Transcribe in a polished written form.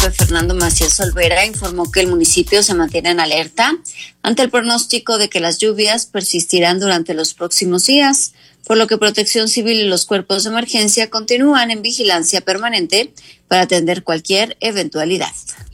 Guasave, Fernando Macías Olvera, informó que el municipio se mantiene en alerta ante el pronóstico de que las lluvias persistirán durante los próximos días, por lo que Protección Civil y los cuerpos de emergencia continúan en vigilancia permanente para atender cualquier eventualidad.